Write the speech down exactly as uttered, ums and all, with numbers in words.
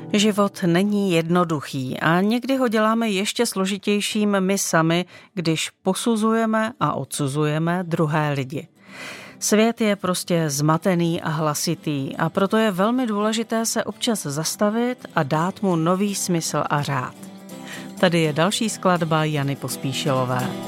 Život není jednoduchý a někdy ho děláme ještě složitějším my sami, když posuzujeme a odsuzujeme druhé lidi. Svět je prostě zmatený a hlasitý a proto je velmi důležité se občas zastavit a dát mu nový smysl a řád. Tady je další skladba Jany Pospíšilové.